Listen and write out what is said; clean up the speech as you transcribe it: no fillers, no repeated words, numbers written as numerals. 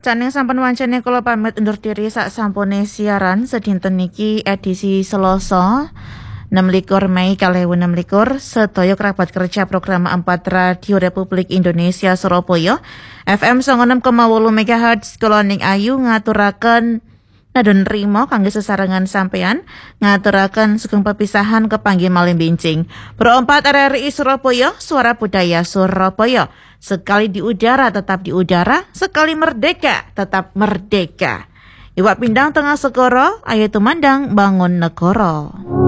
Caning sampun wancane kula pamit undur diri sak sampune siaran sedinten niki edisi Selasa 26 Mei 2026 sedaya kerabat kerja program 4 Radio Republik Indonesia Surabaya FM 96,8 MHz kula ning ayu ngaturaken nadon rimo kangge sesarengan sampean ngaturaken sugeng pepisahan kepanggih malih bincing. Pro 4 RRI Surabaya, suara budaya Surabaya. Sekali di udara tetap di udara, sekali merdeka tetap merdeka. Iwak pindang tengah segoro, ayo tumandang bangun negoro.